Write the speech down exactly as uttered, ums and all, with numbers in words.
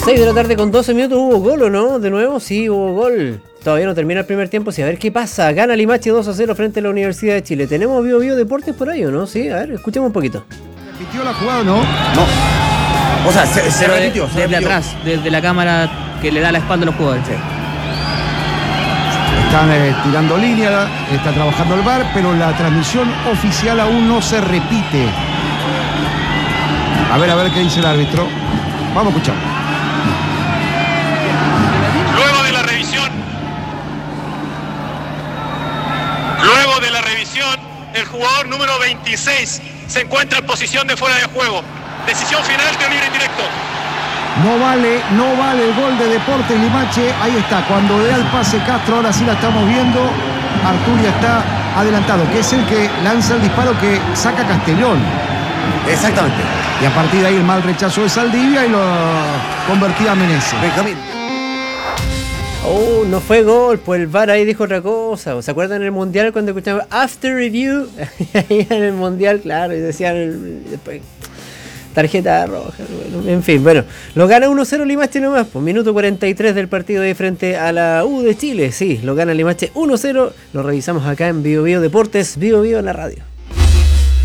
seis de la tarde con doce minutos, ¿hubo gol o no? De nuevo, sí, hubo gol. Todavía no termina el primer tiempo, sí, a ver qué pasa. Gana Limache dos a cero frente a la Universidad de Chile. ¿Tenemos Bio Bio Deportes por ahí o no? Sí, a ver, escuchemos un poquito. ¿Repitió la jugada o no? No. O sea, se, se Pero repitió. de- se desde repitió. atrás, desde la cámara que le da la espalda a los jugadores. Sí. Están eh, tirando línea, está trabajando el V A R, pero la transmisión oficial aún no se repite. A ver, a ver qué dice el árbitro. Vamos a escuchar. Luego de la revisión, luego de la revisión, el jugador número veintiséis se encuentra en posición de fuera de juego. Decisión final de libre indirecto. No vale, no vale el gol de Deportes Limache. Ahí está, cuando da el pase Castro, ahora sí la estamos viendo. Arturia está adelantado, que es el que lanza el disparo que saca Castellón. Exactamente. Y a partir de ahí el mal rechazo de Saldivia y lo convertía a Menezes. Benjamín. Oh, no fue gol, pues el V A R ahí dijo otra cosa. ¿Se acuerdan en el Mundial cuando escuchaban After Review? Ahí en el Mundial, claro, y decían después, tarjeta roja. Bueno, en fin, bueno, lo gana uno cero Limache nomás, pues minuto cuarenta y tres del partido de frente a la U de Chile. Sí, lo gana Limache uno cero. Lo revisamos acá en Bio Bio Deportes, Bio Bio en la radio.